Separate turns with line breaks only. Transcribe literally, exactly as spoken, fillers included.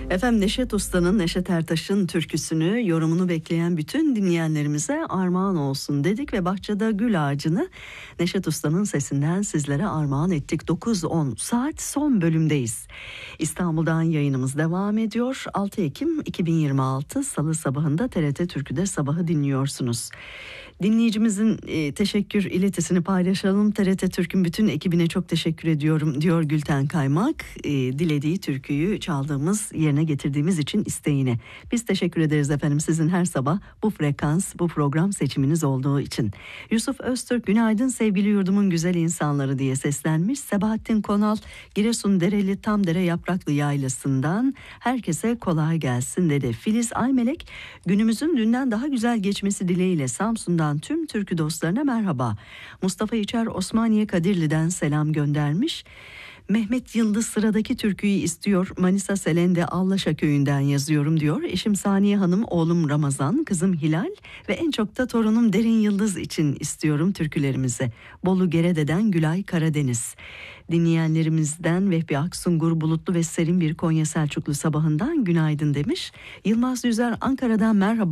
Efendim Neşet Usta'nın, Neşet Ertaş'ın türküsünü, yorumunu bekleyen bütün dinleyenlerimize armağan olsun dedik ve Bahçede Gül Ağacı'nı Neşet Usta'nın sesinden sizlere armağan ettik. dokuz on saat son bölümdeyiz. İstanbul'dan yayınımız devam ediyor. altı Ekim iki bin yirmi altı Salı sabahında T R T Türkü'de sabahı dinliyorsunuz. Dinleyicimizin e, teşekkür iletisini paylaşalım. T R T Türk'ün bütün ekibine çok teşekkür ediyorum diyor Gülten Kaymak. E, dilediği türküyü çaldığımız, yerine getirdiğimiz için isteğine. Biz teşekkür ederiz efendim sizin her sabah bu frekans, bu program seçiminiz olduğu için. Yusuf Öztürk günaydın sevgili yurdumun güzel insanları diye seslenmiş. Sebahattin Konal Giresun Dereli Tamdere Yapraklı Yaylası'ndan herkese kolay gelsin dedi. Filiz Aymelek günümüzün dünden daha güzel geçmesi dileğiyle Samsun'dan tüm türkü dostlarına merhaba. Mustafa İçer Osmaniye Kadirli'den selam göndermiş. Mehmet Yıldız sıradaki türküyü istiyor. Manisa Selende Allaşa köyünden yazıyorum diyor. Eşim Saniye Hanım, oğlum Ramazan, kızım Hilal ve en çok da torunum Derin Yıldız için istiyorum türkülerimizi. Bolu Gerede'den Gülay Karadeniz. Dinleyenlerimizden Vehbi Aksungur bulutlu ve serin bir Konya Selçuklu sabahından günaydın demiş. Yılmaz Yüzer Ankara'dan merhaba.